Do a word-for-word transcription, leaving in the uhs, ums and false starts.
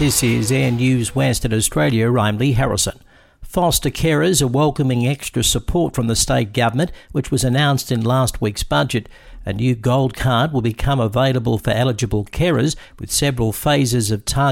This is Air News Western Australia. I'm Lee Harrison. Foster carers are welcoming extra support from the state government, which was announced in last week's budget. A new gold card will become available for eligible carers, with several phases of target